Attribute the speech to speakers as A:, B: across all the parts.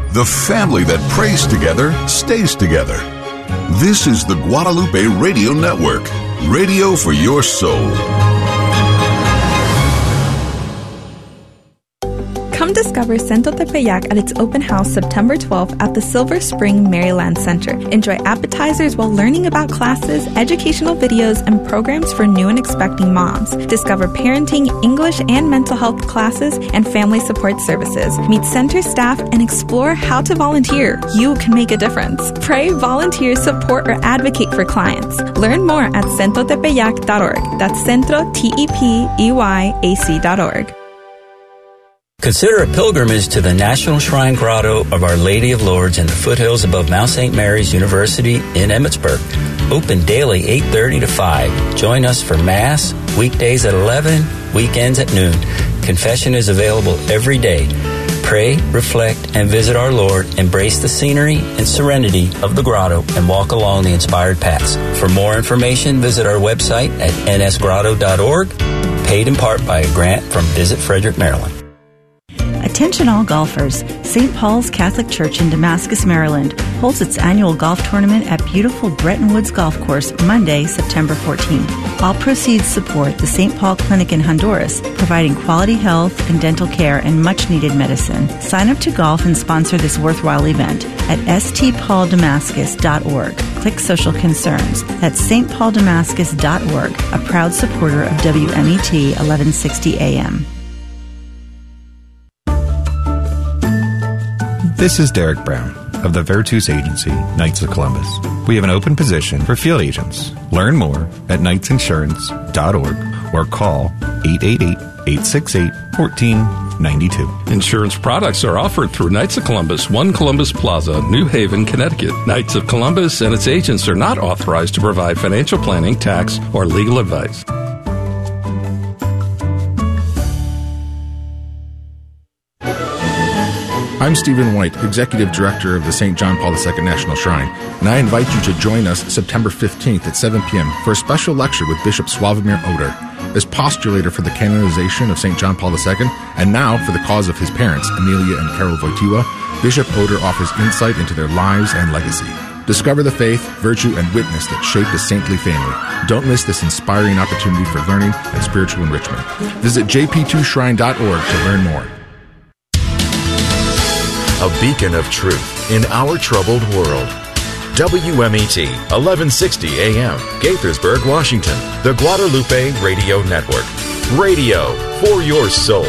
A: The family that prays together stays together. This is the Guadalupe Radio Network. Radio for your soul.
B: Come discover Centro Tepeyac at its open house September 12th at the Silver Spring Maryland Center. Enjoy appetizers while learning about classes, educational videos, and programs for new and expecting moms. Discover parenting, English, and mental health classes and family support services. Meet center staff and explore how to volunteer. You can make a difference. Pray, volunteer, support, or advocate for clients. Learn more at centrotepeyac.org. That's centrotepeyac.org.
C: Consider a pilgrimage to the National Shrine Grotto of Our Lady of Lourdes in the foothills above Mount St. Mary's University in Emmitsburg. Open daily 8:30 to 5. Join us for Mass, weekdays at 11, weekends at noon. Confession is available every day. Pray, reflect, and visit our Lord. Embrace the scenery and serenity of the grotto and walk along the inspired paths. For more information, visit our website at nsgrotto.org, paid in part by a grant from Visit Frederick, Maryland.
D: Attention all golfers. St. Paul's Catholic Church in Damascus, Maryland holds its annual golf tournament at beautiful Bretton Woods Golf Course Monday, September 14th. All proceeds support the St. Paul Clinic in Honduras, providing quality health and dental care and much-needed medicine. Sign up to golf and sponsor this worthwhile event at stpauldamascus.org. Click Social Concerns. That's stpauldamascus.org, a proud supporter of WMET 1160 AM.
E: This is Derek Brown of the Virtus Agency, Knights of Columbus. We have an open position for field agents. Learn more at knightsinsurance.org or call 888-868-1492.
F: Insurance products are offered through Knights of Columbus, 1 Columbus Plaza, New Haven, Connecticut. Knights of Columbus and its agents are not authorized to provide financial planning, tax, or legal advice.
G: I'm Stephen White, Executive Director of the St. John Paul II National Shrine, and I invite you to join us September 15th at 7 p.m. for a special lecture with Bishop Sławomir Oder. As postulator for the canonization of St. John Paul II, and now for the cause of his parents, Amelia and Carol Wojtyła, Bishop Oder offers insight into their lives and legacy. Discover the faith, virtue, and witness that shaped a saintly family. Don't miss this inspiring opportunity for learning and spiritual enrichment. Visit jp2shrine.org to learn more.
H: A beacon of truth in our troubled world. WMET 1160 AM, Gaithersburg, Washington. The Guadalupe Radio Network. Radio for your soul.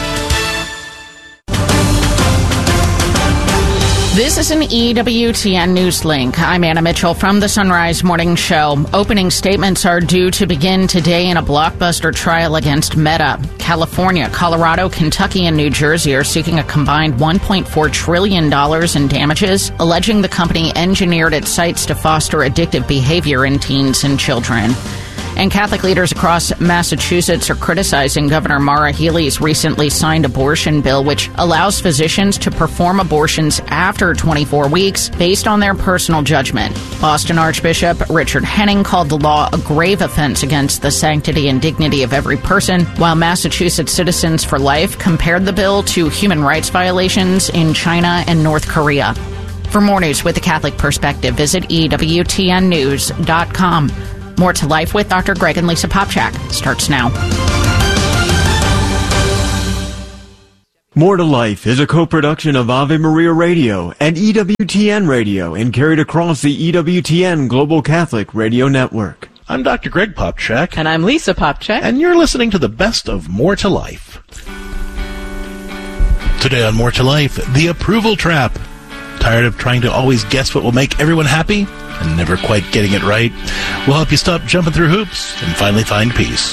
I: This is an EWTN News Link. I'm Anna Mitchell from the Sunrise Morning Show. Opening statements are due to begin today in a blockbuster trial against Meta. California, Colorado, Kentucky, and New Jersey are seeking a combined $1.4 trillion in damages, alleging the company engineered its sites to foster addictive behavior in teens and children. And Catholic leaders across Massachusetts are criticizing Governor Maura Healey's recently signed abortion bill, which allows physicians to perform abortions after 24 weeks based on their personal judgment. Boston Archbishop Richard Henning called the law a grave offense against the sanctity and dignity of every person, while Massachusetts Citizens for Life compared the bill to human rights violations in China and North Korea. For more news with the Catholic perspective, visit EWTNnews.com. More to Life with Dr. Greg and Lisa Popchak starts now.
J: More to Life is a co-production of Ave Maria Radio and EWTN Radio and carried across the EWTN Global Catholic Radio Network.
K: I'm Dr. Greg Popchak.
L: And I'm Lisa Popchak.
K: And you're listening to the best of More to Life. Today on More to Life, the approval trap. Tired of trying to always guess what will make everyone happy and never quite getting it right? We'll help you stop jumping through hoops and finally find peace.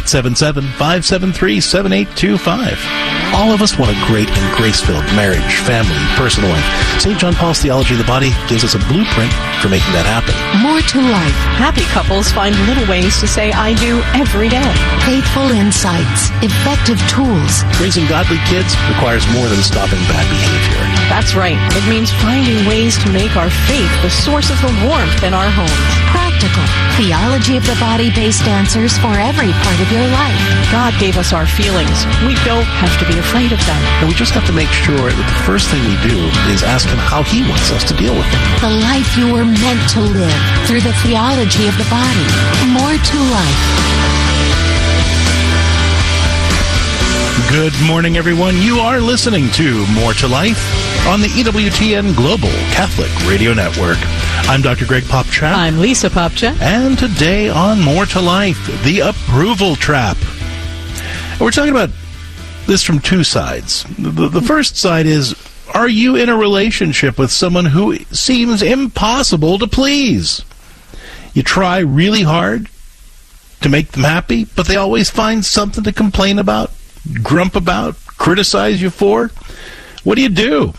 K: 877-573-7825. All of us want a great and grace-filled marriage, family, personal life. St. John Paul's Theology of the Body gives us a blueprint for making that happen.
M: More to life.
L: Happy couples find little ways to say I do every day.
M: Faithful insights. Effective tools.
K: Raising godly kids requires more than stopping bad behavior.
L: That's right. It means finding ways to make our faith the source of the warmth in our homes.
M: Practical, theology of the body-based answers for every part of your life.
L: God gave us our feelings. We don't have to be afraid of them.
K: And we just have to make sure that the first thing we do is ask Him how He wants us to deal with them.
M: The life you were meant to live through the theology of the body. More to life.
K: Good morning, everyone. You are listening to More to Life on the EWTN Global Catholic Radio Network. I'm Dr. Greg Popchat.
L: I'm Lisa Popchat.
K: And today on More to Life, the approval trap. And we're talking about this from two sides. The first side is, are you in a relationship with someone who seems impossible to please? You try really hard to make them happy, but they always find something to complain about, grump about, criticize you for. What do you do?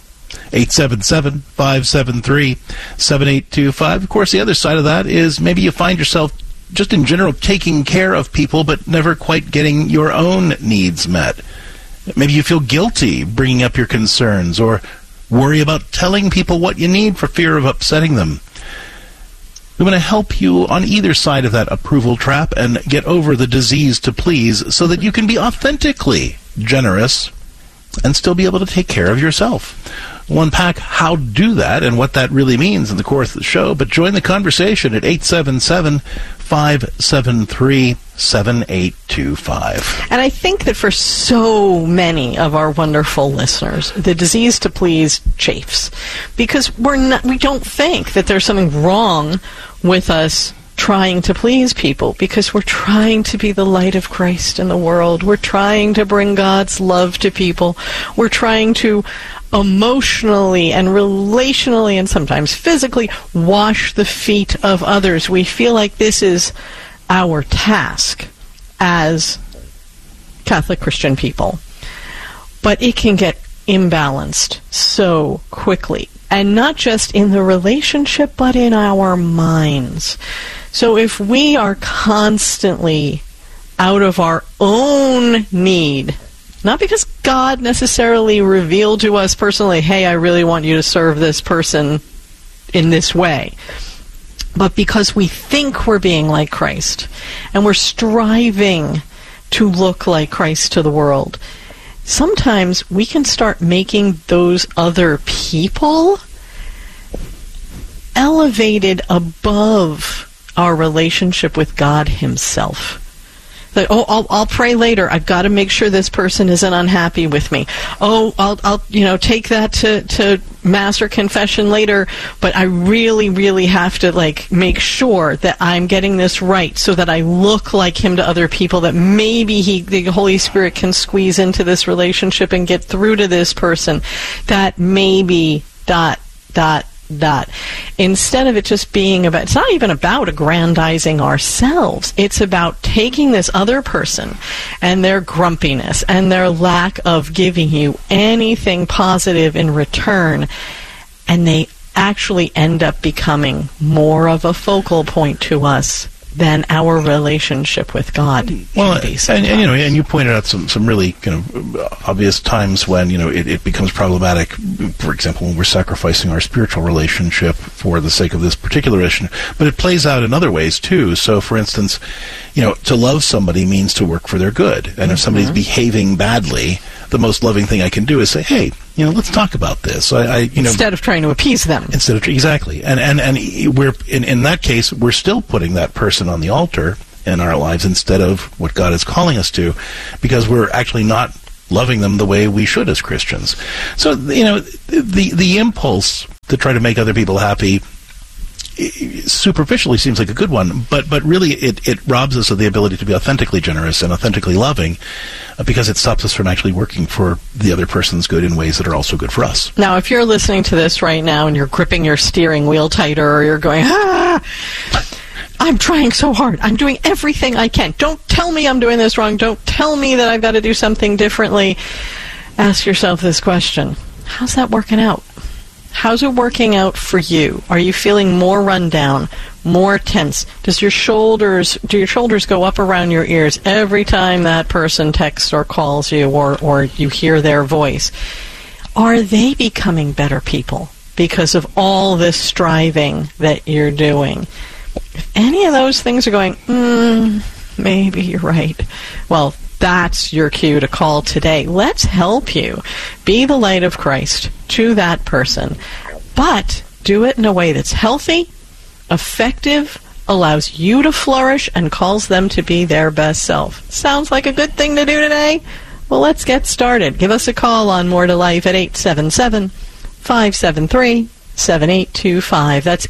K: 877-573-7825. Of course, the other side of that is maybe you find yourself just in general taking care of people but never quite getting your own needs met. Maybe you feel guilty bringing up your concerns or worry about telling people what you need for fear of upsetting them. We want to help you on either side of that approval trap and get over the disease to please so that you can be authentically generous and still be able to take care of yourself. We'll unpack how to do that and what that really means in the course of the show, but join the conversation at 877-573-7825.
L: And I think that for so many of our wonderful listeners, the disease to please chafes, because we don't think that there's something wrong with us trying to please people, because we're trying to be the light of Christ in the world. We're trying to bring God's love to people. We're trying to emotionally and relationally and sometimes physically wash the feet of others. We feel like this is our task as Catholic Christian people. But it can get imbalanced so quickly. And not just in the relationship, but in our minds. So if we are constantly out of our own need, not because God necessarily revealed to us personally, hey, I really want you to serve this person in this way, but because we think we're being like Christ, and we're striving to look like Christ to the world, sometimes we can start making those other people elevated above our relationship with God Himself. Like, I'll pray later. I've got to make sure this person isn't unhappy with me. Oh, I'll take that to Mass or confession later, but I really, really have to make sure that I'm getting this right so that I look like Him to other people, that maybe the Holy Spirit can squeeze into this relationship and get through to this person, that maybe ... Instead of it just being about, it's not even about aggrandizing ourselves. It's about taking this other person and their grumpiness and their lack of giving you anything positive in return, and they actually end up becoming more of a focal point to us than our relationship with God.
K: Well, and you pointed out some really obvious times when it becomes problematic. For example, when we're sacrificing our spiritual relationship for the sake of this particular issue, but it plays out in other ways too. So, for instance, to love somebody means to work for their good, and if somebody's behaving badly, the most loving thing I can do is say, hey, let's talk about this.
L: Instead of trying to appease them.
K: Exactly. And we're in that case, we're still putting that person on the altar in our lives instead of what God is calling us to, because we're actually not loving them the way we should as Christians. So, the impulse to try to make other people happy superficially seems like a good one, but really it robs us of the ability to be authentically generous and authentically loving, because it stops us from actually working for the other person's good in ways that are also good for us.
L: Now, if you're listening to this right now and you're gripping your steering wheel tighter, or you're going, I'm trying so hard, I'm doing everything I can, don't tell me I'm doing this wrong, don't tell me that I've got to do something differently, ask yourself this question: how's that working out? How's it working out for you? Are you feeling more run down, more tense? Do your shoulders go up around your ears every time that person texts or calls you, or you hear their voice? Are they becoming better people because of all this striving that you're doing? If any of those things are going, maybe you're right, well, that's your cue to call today. Let's help you be the light of Christ to that person, but do it in a way that's healthy, effective, allows you to flourish, and calls them to be their best self. Sounds like a good thing to do today? Well, let's get started. Give us a call on More to Life at 877-573-7825. That's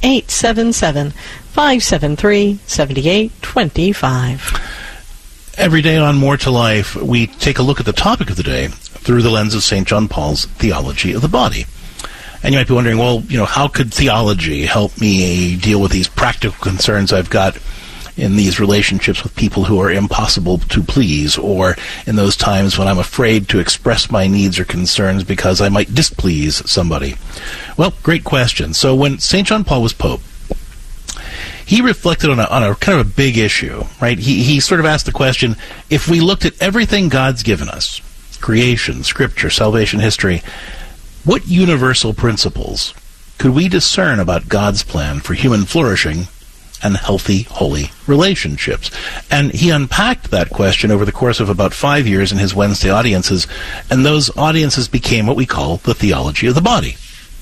L: 877-573-7825.
K: Every day on More to Life, we take a look at the topic of the day through the lens of St. John Paul's theology of the body. And you might be wondering, well, how could theology help me deal with these practical concerns I've got in these relationships with people who are impossible to please, or in those times when I'm afraid to express my needs or concerns because I might displease somebody? Well, great question. So when St. John Paul was Pope, he reflected on a kind of a big issue, right? He sort of asked the question, if we looked at everything God's given us, creation, scripture, salvation, history, what universal principles could we discern about God's plan for human flourishing and healthy, holy relationships? And he unpacked that question over the course of about 5 years in his Wednesday audiences, and those audiences became what we call the theology of the body.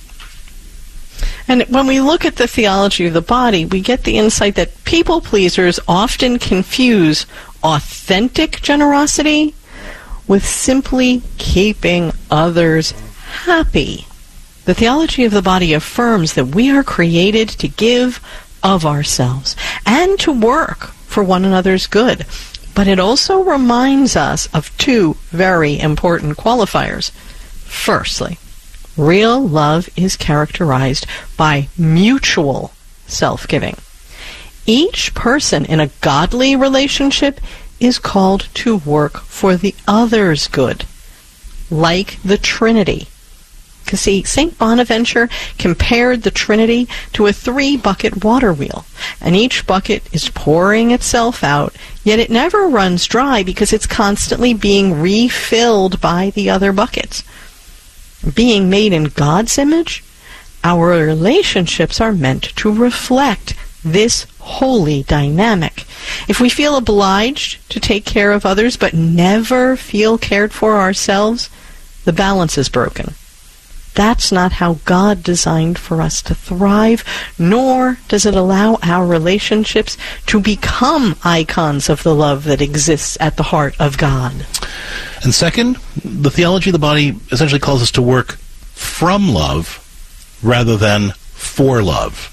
L: And when we look at the theology of the body, we get the insight that people pleasers often confuse authentic generosity with simply keeping others happy. The theology of the body affirms that we are created to give of ourselves and to work for one another's good. But it also reminds us of two very important qualifiers. Firstly, real love is characterized by mutual self-giving. Each person in a godly relationship is called to work for the other's good, like the Trinity. Because, see, St. Bonaventure compared the Trinity to a 3-bucket water wheel, and each bucket is pouring itself out, yet it never runs dry because it's constantly being refilled by the other buckets. Being made in God's image, our relationships are meant to reflect this holy dynamic. If we feel obliged to take care of others but never feel cared for ourselves, the balance is broken. That's not how God designed for us to thrive, nor does it allow our relationships to become icons of the love that exists at the heart of God.
K: And second, the theology of the body essentially calls us to work from love rather than for love.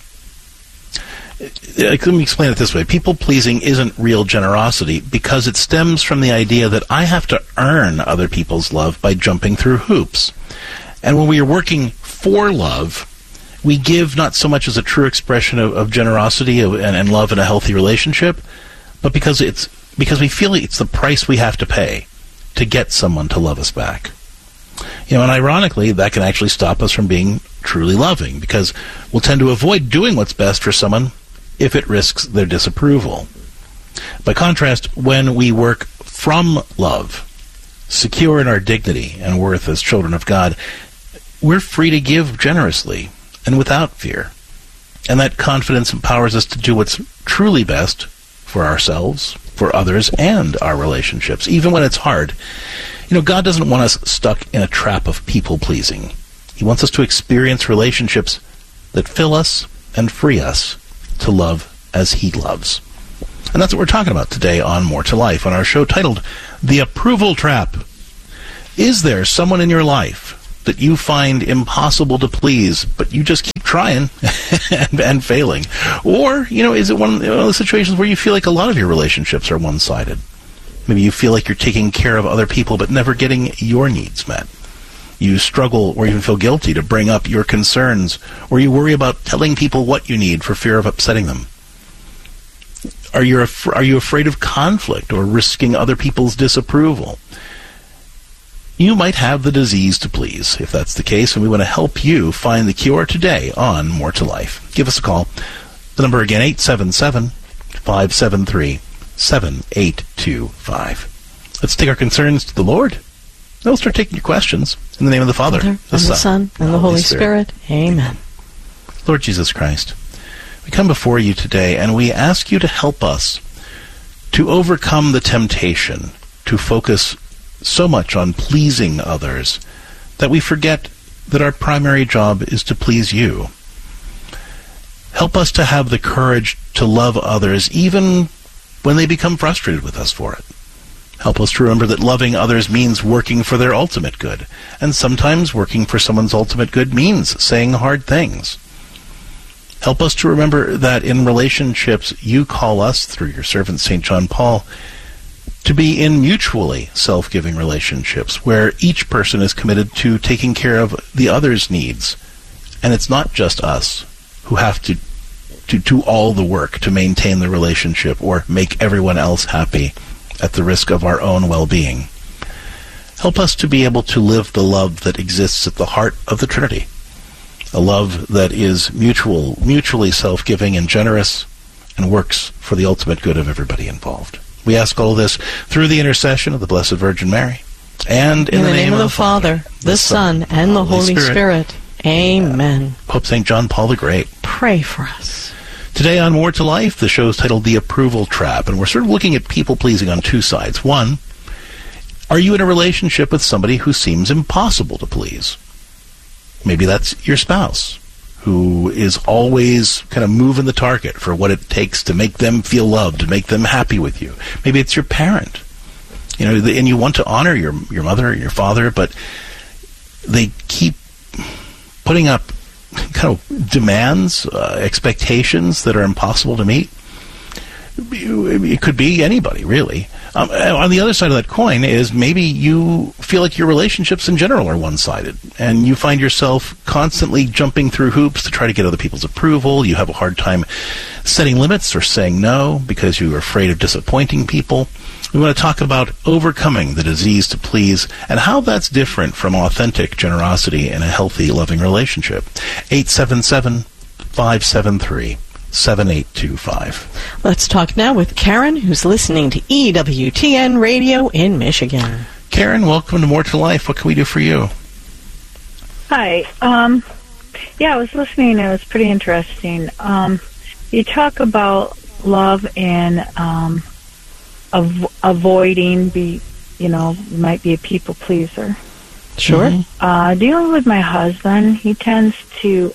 K: Let me explain it this way. People-pleasing isn't real generosity because it stems from the idea that I have to earn other people's love by jumping through hoops. And when we are working for love, we give not so much as a true expression of generosity and love in a healthy relationship, but because we feel it's the price we have to pay to get someone to love us back. And ironically, that can actually stop us from being truly loving, because we'll tend to avoid doing what's best for someone if it risks their disapproval. By contrast, when we work from love, secure in our dignity and worth as children of God, we're free to give generously and without fear. And that confidence empowers us to do what's truly best for ourselves, for others, and our relationships, even when it's hard. God doesn't want us stuck in a trap of people-pleasing. He wants us to experience relationships that fill us and free us to love as He loves. And that's what we're talking about today on More to Life, on our show titled The Approval Trap. Is there someone in your life that you find impossible to please, but you just keep trying and failing? Or, is it one of the situations where you feel like a lot of your relationships are one-sided? Maybe you feel like you're taking care of other people but never getting your needs met. You struggle or even feel guilty to bring up your concerns, or you worry about telling people what you need for fear of upsetting them. Are you afraid of conflict or risking other people's disapproval? You might have the disease to please. If that's the case, and we want to help you find the cure today on More to Life. Give us a call. The number again, 877-573-7825. Let's take our concerns to the Lord we'll start taking your questions. In the name of the Father,
L: the Son, and the Holy Spirit. Amen.
K: Lord Jesus Christ, we come before you today, and we ask you to help us to overcome the temptation to focus so much on pleasing others that we forget that our primary job is to please you. Help us to have the courage to love others even when they become frustrated with us for it. Help us to remember that loving others means working for their ultimate good, and sometimes working for someone's ultimate good means saying hard things. Help us to remember that in relationships you call us, through your servant St. John Paul, to be in mutually self-giving relationships where each person is committed to taking care of the other's needs. And it's not just us who have to do all the work to maintain the relationship or make everyone else happy at the risk of our own well-being. Help us to be able to live the love that exists at the heart of the Trinity, a love that is mutually self-giving and generous and works for the ultimate good of everybody involved. We ask all this through the intercession of the Blessed Virgin Mary, and in the name of the Father,
L: the Son, and the Holy Spirit. Amen.
K: Pope St. John Paul the Great,
L: pray for us.
K: Today on More to Life, the show is titled The Approval Trap, and we're sort of looking at people-pleasing on two sides. One, are you in a relationship with somebody who seems impossible to please? Maybe that's your spouse, who is always kind of moving the target for what it takes to make them feel loved, to make them happy with you. Maybe it's your parent, and you want to honor your mother or your father, but they keep putting up kind of demands, expectations that are impossible to meet. It could be anybody, really. On the other side of that coin is maybe you feel like your relationships in general are one-sided, and you find yourself constantly jumping through hoops to try to get other people's approval. You have a hard time setting limits or saying no because you're afraid of disappointing people. We want to talk about overcoming the disease to please and how that's different from authentic generosity in a healthy, loving relationship. 877-573-7825.
L: Let's talk now with Karen, who's listening to EWTN Radio in Michigan.
K: Karen, welcome to More to Life. What can we do for you?
N: Hi. I was listening. It was pretty interesting. You talk about love and avoiding might be a people pleaser.
L: Sure.
N: Dealing with my husband, he tends to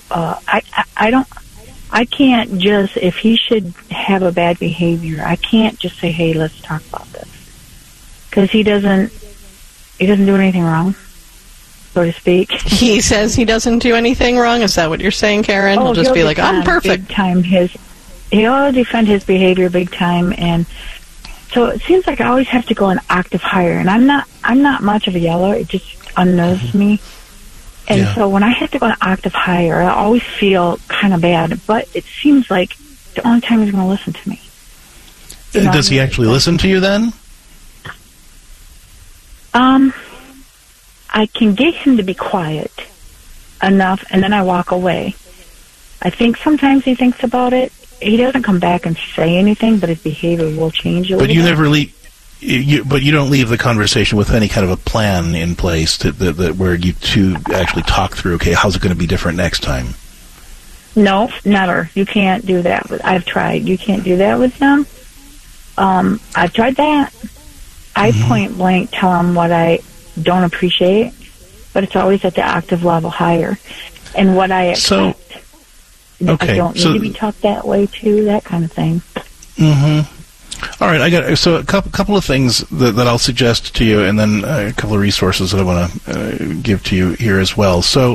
N: I can't just, if he should have a bad behavior, I can't just say, hey, let's talk about this, because he doesn't do anything wrong, so to speak.
L: He says he doesn't do anything wrong? Is that what you're saying, Karen? He'll just be like, I'm perfect.
N: Big time. He'll defend his behavior big time, and so it seems like I always have to go an octave higher, and I'm not much of a yeller. It just unnerves me. And so when I have to go an octave higher, I always feel kind of bad, but it seems like the only time he's going to listen to me.
K: Does he actually listen to you then?
N: I can get him to be quiet enough, and then I walk away. I think sometimes he thinks about it. He doesn't come back and say anything, but his behavior will change a little bit.
K: But you never leave. But you don't leave the conversation with any kind of a plan in place that where you two actually talk through, okay, how's it going to be different next time?
N: No, never. You can't do that. I've tried. You can't do that with them. I've tried that. I point blank tell him what I don't appreciate, but it's always at the octave level higher. And what I expect. I don't need to be talked that way, too, that kind of thing.
K: All right, I got a couple of things that I'll suggest to you, and then a couple of resources that I want to give to you here as well. So,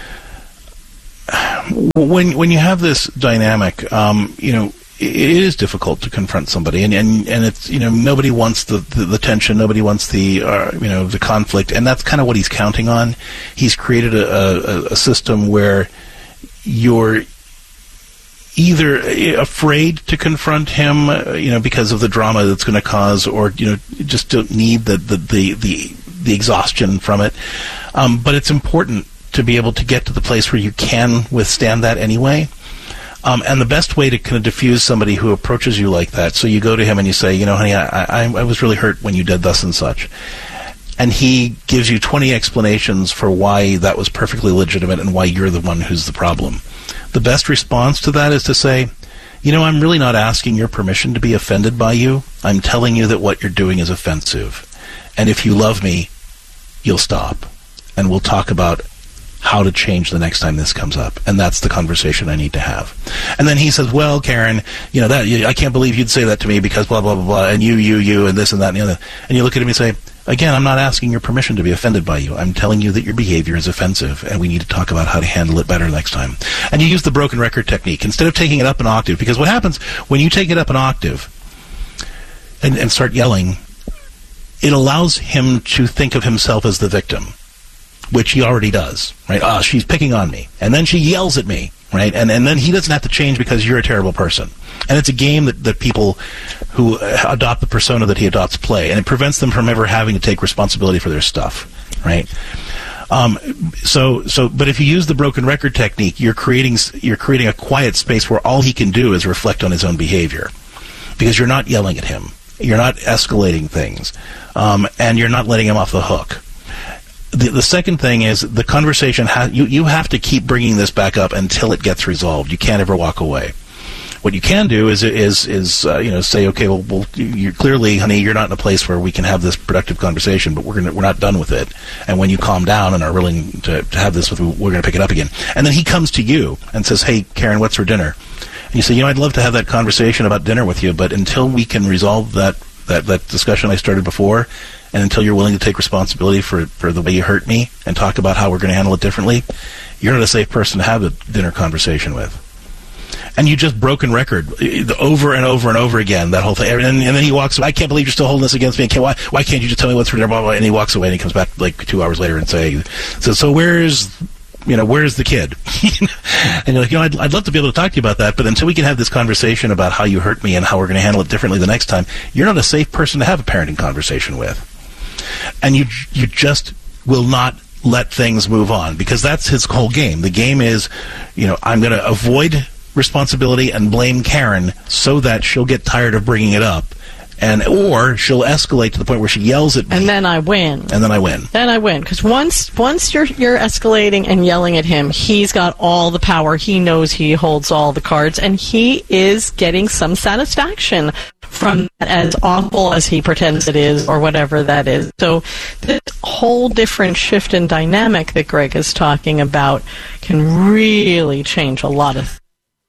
K: when you have this dynamic, it is difficult to confront somebody, and it's nobody wants the tension, nobody wants the conflict, and that's kind of what he's counting on. He's created a system where you're either afraid to confront him, because of the drama that's going to cause, or just don't need the exhaustion from it. But it's important to be able to get to the place where you can withstand that anyway. And the best way to kind of diffuse somebody who approaches you like that, so you go to him and you say, honey, I was really hurt when you did thus and such. and he gives you 20 explanations for why that was perfectly legitimate and why you're the one who's the problem. The best response to that is to say, I'm really not asking your permission to be offended by you. I'm telling you that what you're doing is offensive. And if you love me, you'll stop. And we'll talk about how to change the next time this comes up. And that's the conversation I need to have. And then he says, well, Karen, I can't believe you'd say that to me because blah, blah, blah, blah, and you, and this and that and the other. And you look at him and say, again, I'm not asking your permission to be offended by you. I'm telling you that your behavior is offensive, and we need to talk about how to handle it better next time. And you use the broken record technique instead of taking it up an octave, because what happens when you take it up an octave and start yelling, it allows him to think of himself as the victim, which he already does, right? She's picking on me. And then she yells at me, right? And then he doesn't have to change because you're a terrible person. And it's a game that people who adopt the persona that he adopts play, and it prevents them from ever having to take responsibility for their stuff, right? But if you use the broken record technique, you're creating a quiet space where all he can do is reflect on his own behavior, because you're not yelling at him, you're not escalating things, and you're not letting him off the hook. The second thing is the conversation. You have to keep bringing this back up until it gets resolved. You can't ever walk away. What you can do is say, okay, well, you're clearly, honey, you're not in a place where we can have this productive conversation, but we're not done with it. And when you calm down and are willing to have this with me, we're going to pick it up again. And then he comes to you and says, hey, Karen, what's for dinner? And you say, I'd love to have that conversation about dinner with you, but until we can resolve that discussion I started before, and until you're willing to take responsibility for the way you hurt me and talk about how we're going to handle it differently, you're not a safe person to have a dinner conversation with. And you just broken record over and over and over again, that whole thing. And then he walks away. I can't believe you're still holding this against me. Why can't you just tell me what's for dinner? Blah, blah, blah. And he walks away and he comes back like 2 hours later and says, so where's the kid? And you're like, I'd love to be able to talk to you about that, but until we can have this conversation about how you hurt me and how we're going to handle it differently the next time, you're not a safe person to have a parenting conversation with. And you just will not let things move on, because that's his whole game. The game is, I'm going to avoid responsibility and blame Karen so that she'll get tired of bringing it up, or she'll escalate to the point where she yells at me.
L: And then I win. Because once you're escalating and yelling at him, he's got all the power. He knows he holds all the cards, and he is getting some satisfaction from that, as awful as he pretends it is, or whatever that is. So this whole different shift in dynamic that Greg is talking about can really change a lot of things.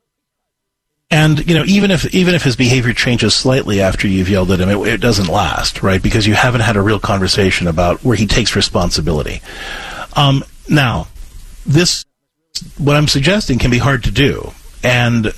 K: And even if his behavior changes slightly after you've yelled at him, it doesn't last, right? Because you haven't had a real conversation about where he takes responsibility. Now, what I'm suggesting can be hard to do, and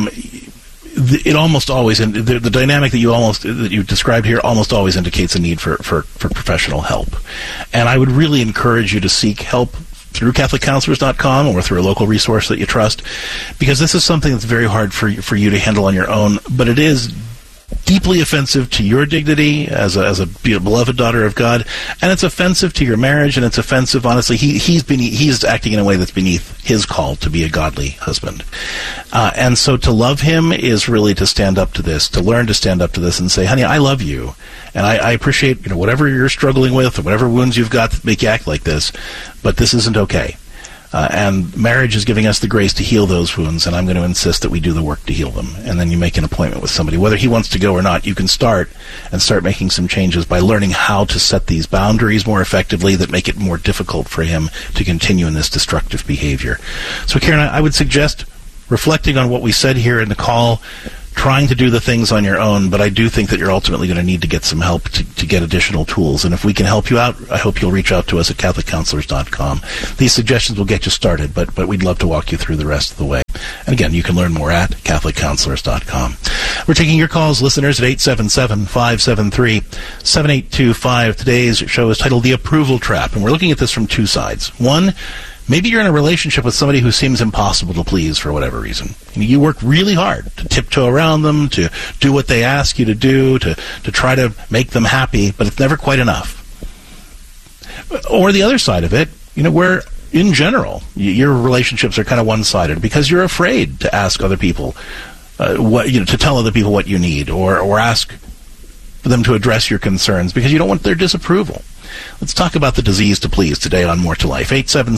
K: it almost always, the dynamic that you described here almost always indicates a need for professional help. And I would really encourage you to seek help through CatholicCounselors.com or through a local resource that you trust, because this is something that's very hard for you to handle on your own, but it is deeply offensive to your dignity as a beloved daughter of God, and it's offensive to your marriage, and it's offensive, honestly. He's acting in a way that's beneath his call to be a godly husband. And so to love him is really to stand up to this, to learn to stand up to this and say, honey, I love you, and I appreciate whatever you're struggling with or whatever wounds you've got that make you act like this, but this isn't okay. And marriage is giving us the grace to heal those wounds, and I'm going to insist that we do the work to heal them. And then you make an appointment with somebody. Whether he wants to go or not, you can start making some changes by learning how to set these boundaries more effectively that make it more difficult for him to continue in this destructive behavior. So, Karen, I would suggest reflecting on what we said here in the call, trying to do the things on your own, but I do think that you're ultimately going to need to get some help to get additional tools. And if we can help you out, I hope you'll reach out to us at CatholicCounselors.com. These suggestions will get you started, but we'd love to walk you through the rest of the way. And again, you can learn more at CatholicCounselors.com. We're taking your calls, listeners, at 877-573-7825. Today's show is titled The Approval Trap, and we're looking at this from two sides. One, maybe you're in a relationship with somebody who seems impossible to please for whatever reason. You work really hard to tiptoe around them, to do what they ask you to do, to try to make them happy, but it's never quite enough. Or the other side of it, where in general your relationships are kind of one-sided because you're afraid to ask other people to tell other people what you need, or ask for them to address your concerns because you don't want their disapproval. Let's talk about the disease to please today on More to Life.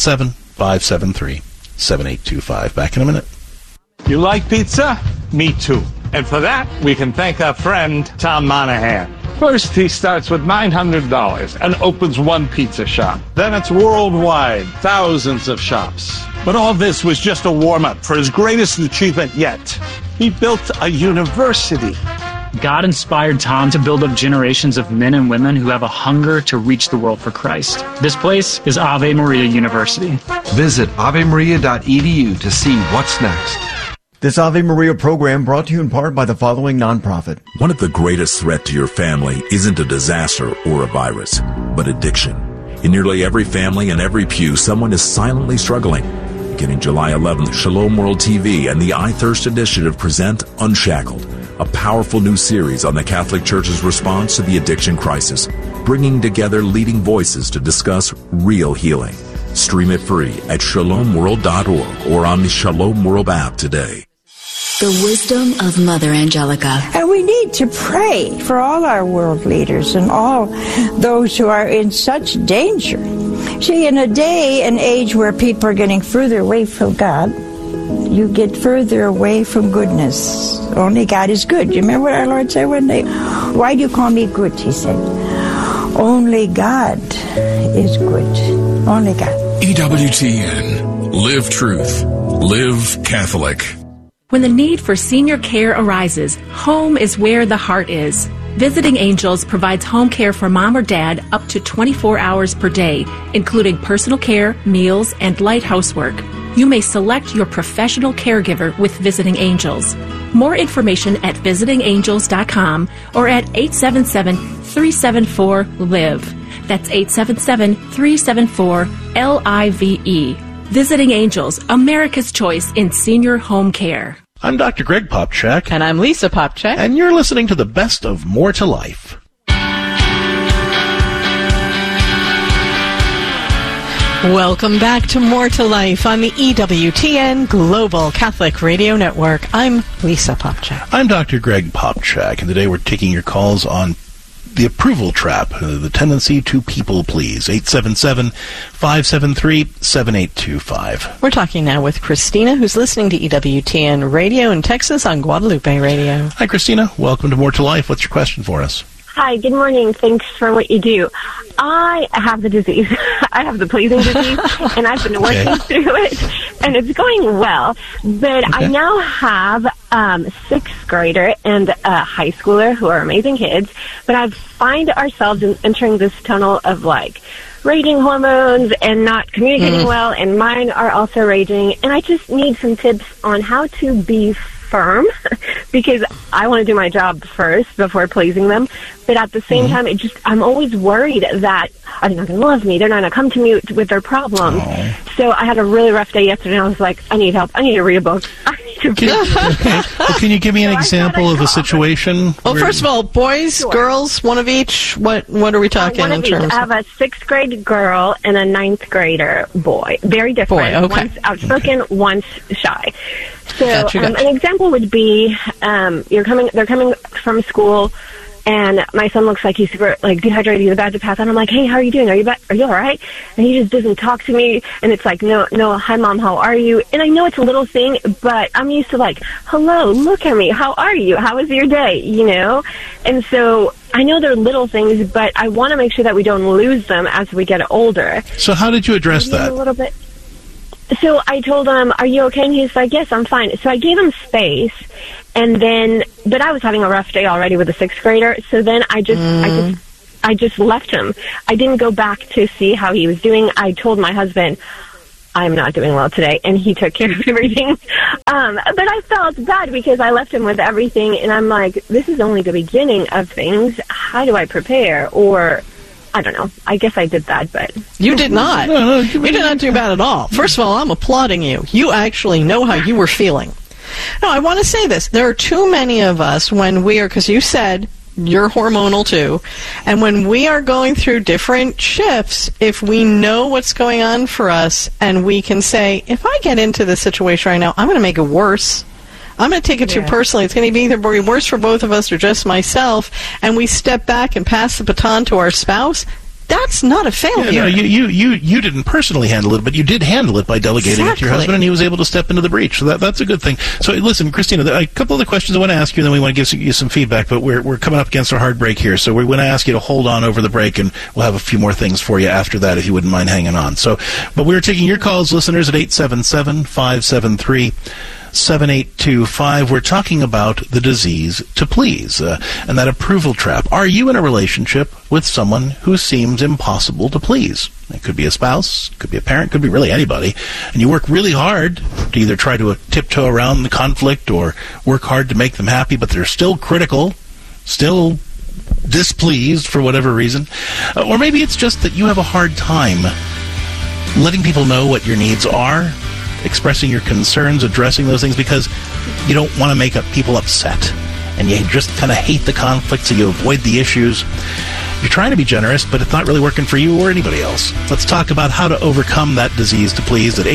K: 877-573-7825. Back in a minute.
O: You like pizza? Me too. And for that, we can thank our friend Tom Monahan. First, he starts with $900 and opens one pizza shop. Then it's worldwide, thousands of shops. But all this was just a warm-up for his greatest achievement yet. He built a university.
P: God inspired Tom to build up generations of men and women who have a hunger to reach the world for Christ. This place is Ave Maria University.
Q: Visit avemaria.edu to see what's next.
J: This Ave Maria program brought to you in part by the following nonprofit.
R: One of the greatest threats to your family isn't a disaster or a virus, but addiction. In nearly every family and every pew, someone is silently struggling. Beginning July 11th, Shalom World TV and the I Thirst Initiative present Unshackled, a powerful new series on the Catholic Church's response to the addiction crisis, bringing together leading voices to discuss real healing. Stream it free at shalomworld.org or on the Shalom World app today.
S: The wisdom of Mother Angelica.
T: And we need to pray for all our world leaders and all those who are in such danger. See, in a day and age where people are getting further away from God, you get further away from goodness. Only God is good. Do you remember what our Lord said one day? Why do you call me good? He said, only God is good. Only God.
U: EWTN. Live truth. Live Catholic.
V: When the need for senior care arises, home is where the heart is. Visiting Angels provides home care for mom or dad up to 24 hours per day, including personal care, meals, and light housework. You may select your professional caregiver with Visiting Angels. More information at visitingangels.com or at 877-374-LIVE. That's 877-374-LIVE. Visiting Angels, America's choice in senior home care.
K: I'm Dr. Greg Popchak.
L: And I'm Lisa Popchak.
K: And you're listening to the best of More to Life.
L: Welcome back to More to Life on the EWTN Global Catholic Radio Network. I'm Lisa Popchak.
K: I'm Dr. Greg Popchak, and today we're taking your calls on the approval trap, the tendency to people please. 877-573-7825.
L: We're talking now with Christina, who's listening to EWTN Radio in Texas on Guadalupe Radio.
K: Hi, Christina. Welcome to More to Life. What's your question for us?
W: Hi, good morning. Thanks for what you do. I have the disease. I have the pleasing disease, and I've been working through it, and it's going well. But I now have a sixth grader and a high schooler who are amazing kids, but I find ourselves entering this tunnel of, like, raging hormones and not communicating well, and mine are also raging, and I just need some tips on how to be firm because I want to do my job first before pleasing them, but at the same time I'm always worried that are they not going to love me, they're not going to come to me with their problems. So I had a really rough day yesterday and I was like, I need help, I need to read a book, I need to read
K: Well, can you give me an example of a situation?
L: Well, first of all, boys, girls, one of each. What are we talking
W: one
L: in
W: of each.
L: terms
W: I have a sixth grade girl and a ninth grader boy. Very different.
L: Boy, okay.
W: One's outspoken, one's shy. So
L: Gotcha.
W: an example would be they're coming from school, and my son looks like he's super dehydrated. He's about to pass out. I'm like, hey, how are you doing? Are you all right? And he just doesn't talk to me. And it's like, no, hi mom, how are you? And I know it's a little thing, but I'm used to hello, look at me, how are you? How was your day? You know. And so I know they're little things, but I want to make sure that we don't lose them as we get older.
K: So how did you address that?
W: A little bit. So I told him, are you okay? And he's like, yes, I'm fine. So I gave him space, and then, but I was having a rough day already with a sixth grader, so then I just left him. I didn't go back to see how he was doing. I told my husband, I'm not doing well today, and he took care of everything. But I felt bad because I left him with everything, and I'm like, this is only the beginning of things. How do I prepare? Or I don't know. I guess I did that, but...
L: You did not. No, you did not do bad at all. First of all, I'm applauding you. You actually know how you were feeling. No, I want to say this. There are too many of us when we are, because you said you're hormonal too, and when we are going through different shifts, if we know what's going on for us and we can say, if I get into this situation right now, I'm going to make it worse. I'm going to take it too personally. It's going to be either worse for both of us or just myself, and we step back and pass the baton to our spouse. That's not a failure.
K: Yeah, no, you didn't personally handle it, but you did handle it by delegating it to your husband, and he was able to step into the breach. So that's a good thing. So listen, Christina, a couple of the questions I want to ask you, and then we want to give you some feedback, but we're coming up against our hard break here. So we want to ask you to hold on over the break, and we'll have a few more things for you after that if you wouldn't mind hanging on. So, but we're taking your calls, listeners, at 877-573-7825. We're talking about the disease to please and that approval trap. Are you in a relationship with someone who seems impossible to please? It could be a spouse, could be a parent, could be really anybody. And you work really hard to either try to tiptoe around the conflict or work hard to make them happy, but they're still critical, still displeased for whatever reason. Or maybe it's just that you have a hard time letting people know what your needs are, expressing your concerns, addressing those things, because you don't want to make people upset, and you just kind of hate the conflict, so you avoid the issues. You're trying to be generous, but it's not really working for you or anybody else. Let's talk about how to overcome that disease to please at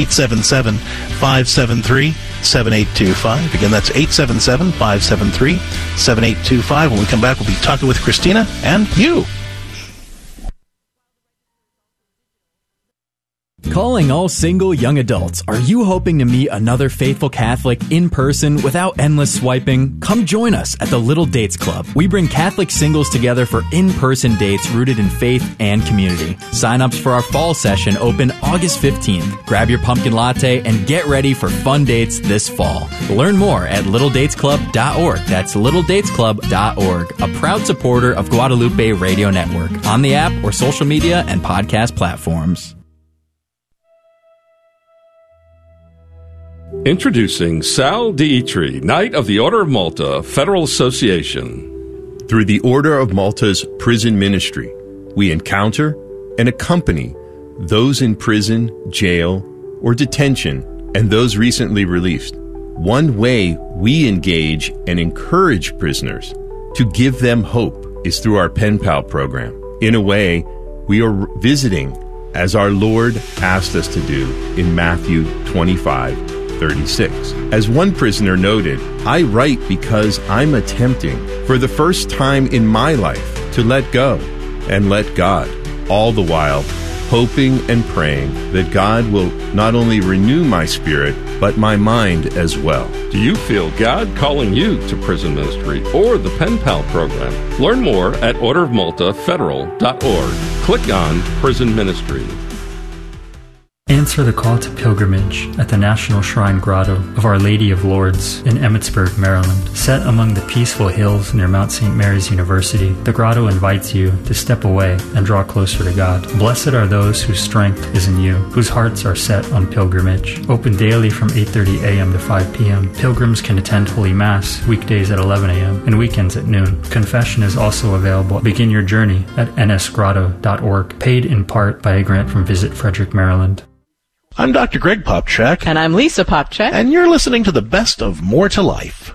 K: 877-573-7825. Again, that's 877-573-7825. When we come back, we'll be talking with Christina and you.
A: Calling all single young adults. Are you hoping to meet another faithful Catholic in person without endless swiping? Come join us at the Little Dates Club. We bring Catholic singles together for in-person dates rooted in faith and community. Sign-ups for our fall session open August 15th. Grab your pumpkin latte and get ready for fun dates this fall. Learn more at littledatesclub.org. That's littledatesclub.org, a proud supporter of Guadalupe Radio Network, on the app or social media and podcast platforms.
F: Introducing Sal Dietry, Knight of the Order of Malta, Federal Association.
B: Through the Order of Malta's prison ministry, we encounter and accompany those in prison, jail, or detention, and those recently released. One way we engage and encourage prisoners to give them hope is through our Pen Pal program. In a way, we are visiting as our Lord asked us to do in Matthew 25:36. As one prisoner noted, I write because I'm attempting, for the first time in my life, to let go and let God, all the while hoping and praying that God will not only renew my spirit, but my mind as well.
F: Do you feel God calling you to prison ministry or the Pen Pal program? Learn more at orderofmaltafederal.org. Click on Prison Ministry.
C: Answer the call to pilgrimage at the National Shrine Grotto of Our Lady of Lourdes in Emmitsburg, Maryland. Set among the peaceful hills near Mount St. Mary's University, the grotto invites you to step away and draw closer to God. Blessed are those whose strength is in you, whose hearts are set on pilgrimage. Open daily from 8:30 a.m. to 5 p.m. Pilgrims can attend Holy Mass weekdays at 11 a.m. and weekends at noon. Confession is also available. Begin your journey at nsgrotto.org, paid in part by a grant from Visit Frederick, Maryland.
K: I'm Dr. Greg Popchak.
L: And I'm Lisa Popchak.
K: And you're listening to the best of More to Life.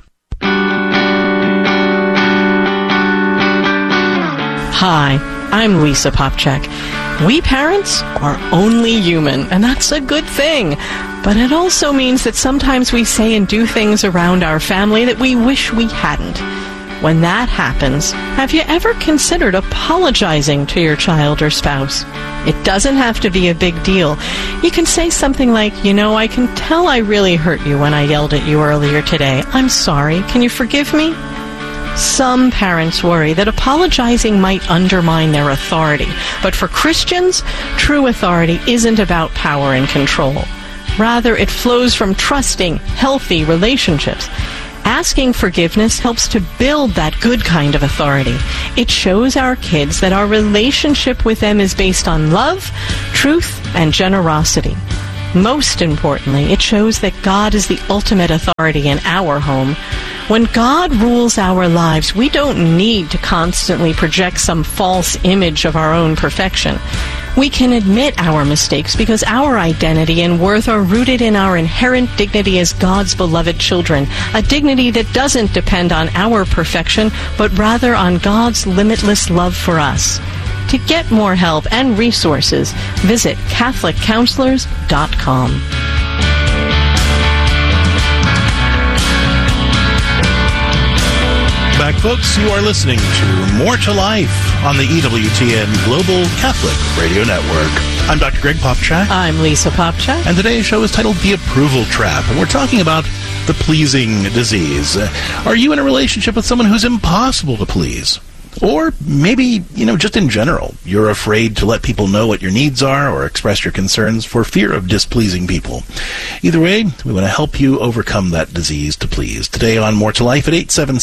K: Hi,
L: I'm Lisa Popchak. We parents are only human, and that's a good thing. But it also means that sometimes we say and do things around our family that we wish we hadn't. When that happens, have you ever considered apologizing to your child or spouse? It doesn't have to be a big deal. You can say something like, I can tell I really hurt you when I yelled at you earlier today. I'm sorry. Can you forgive me? Some parents worry that apologizing might undermine their authority. But for Christians, true authority isn't about power and control. Rather, it flows from trusting, healthy relationships. Asking forgiveness helps to build that good kind of authority. It shows our kids that our relationship with them is based on love, truth, and generosity. Most importantly, it shows that God is the ultimate authority in our home. When God rules our lives, we don't need to constantly project some false image of our own perfection. We can admit our mistakes because our identity and worth are rooted in our inherent dignity as God's beloved children, a dignity that doesn't depend on our perfection, but rather on God's limitless love for us. To get more help and resources, visit CatholicCounselors.com.
K: back, folks. You are listening to More to Life on the EWTN Global Catholic Radio Network. I'm Dr. Greg Popchak.
L: I'm Lisa Popchak.
K: And today's show is titled The Approval Trap, and we're talking about the pleasing disease. Are you in a relationship with someone who's impossible to please? Or maybe, just in general, you're afraid to let people know what your needs are or express your concerns for fear of displeasing people. Either way, we want to help you overcome that disease to please. Today on More to Life at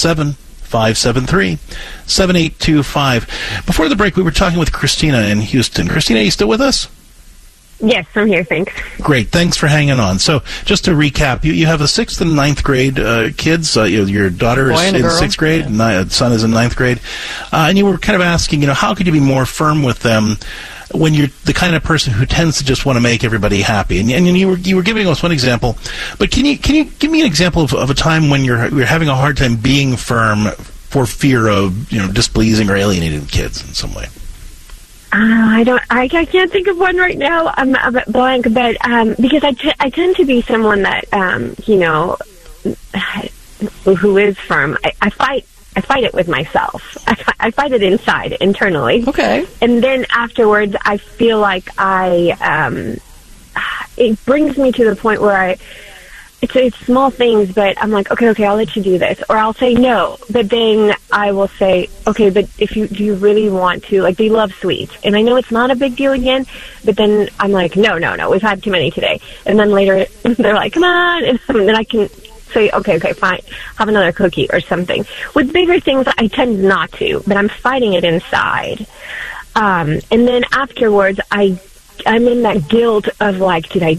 K: 877-573-7825. Before the break, we were talking with Christina in Houston. Christina, are you still with us?
W: Yes, I'm here, thanks.
K: Great, thanks for hanging on. So, just to recap, you have a 6th and 9th grade kids. Your daughter is in 6th grade, and son is in 9th grade. And you were kind of asking, how could you be more firm with them when you're the kind of person who tends to just want to make everybody happy? And you were giving us one example, but can you give me an example of a time when you're having a hard time being firm for fear of displeasing or alienating the kids in some way?
W: I can't think of one right now. I'm a bit blank, but because I tend to be someone that who is firm. I fight it with myself. I fight it inside, internally.
L: Okay.
W: And then afterwards, I feel like it brings me to the point where it's small things, but I'm like, okay, I'll let you do this. Or I'll say no, but then I will say, okay, but do you really want to? Like, they love sweets. And I know it's not a big deal again, but then I'm like, no, we've had too many today. And then later, they're like, come on. And then I can say, okay, fine, have another cookie or something. With bigger things, I tend not to, but I'm fighting it inside. And then afterwards, I'm in that guilt of like, did I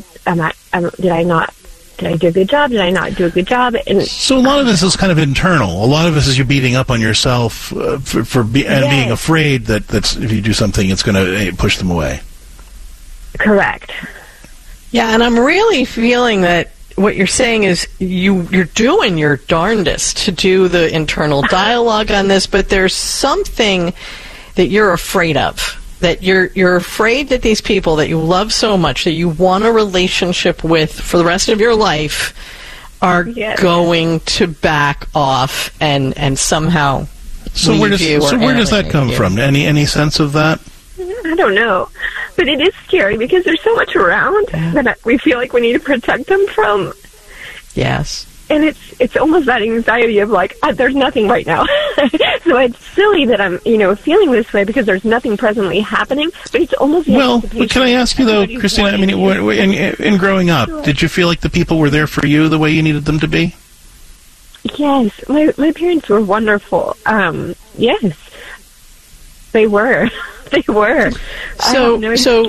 W: do a good job? Did I not do a good job? And
K: so a lot of this is kind of internal. A lot of this is you beating up on yourself being afraid that if you do something, it's going to push them away.
W: Correct.
L: Yeah, and I'm really feeling that what you're saying is you're doing your darndest to do the internal dialogue on this, but there's something that you're afraid of. That you're afraid that these people that you love so much, that you want a relationship with for the rest of your life, are going to back off and somehow leave you. So
K: where does that come from? Any sense of that?
W: I don't know, but it is scary because there's so much around that we feel like we need to protect them from.
L: Yes.
W: And it's almost that anxiety of like, there's nothing right now. So it's silly that I'm, feeling this way because there's nothing presently happening, but it's almost...
K: Well, can I ask you though, Christina, in growing up, did you feel like the people were there for you the way you needed them to be?
W: Yes. My parents were wonderful. Yes. They were. They were.
L: So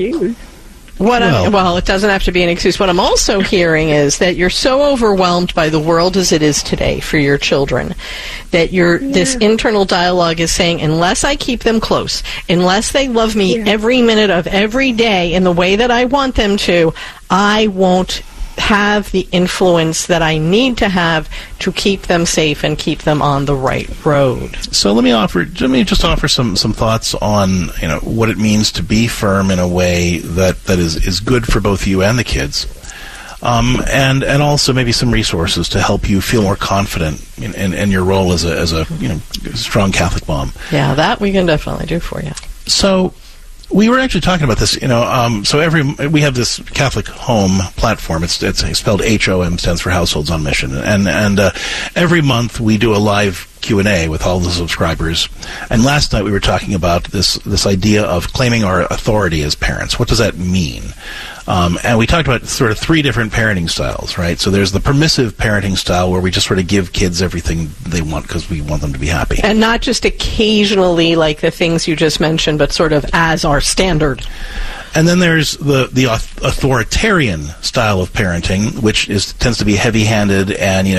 L: it doesn't have to be an excuse. What I'm also hearing is that you're so overwhelmed by the world as it is today for your children that this internal dialogue is saying, unless I keep them close, unless they love me every minute of every day in the way that I want them to, I won't have the influence that I need to have to keep them safe and keep them on the right road.
K: So let me just offer some thoughts on what it means to be firm in a way that is good for both you and the kids, and also maybe some resources to help you feel more confident in your role as a strong Catholic mom.
L: Yeah, that we can definitely do for you.
K: So we were actually talking about this, so we have this Catholic Home platform. It's spelled HOM, stands for Households on Mission, and every month we do a live Q&A with all the subscribers. And last night we were talking about this idea of claiming our authority as parents. What does that mean? And we talked about sort of 3 different parenting styles, right? So there's the permissive parenting style where we just sort of give kids everything they want because we want them to be happy.
L: And not just occasionally like the things you just mentioned, but sort of as our standard.
K: And then there's the authoritarian style of parenting, which tends to be heavy-handed and,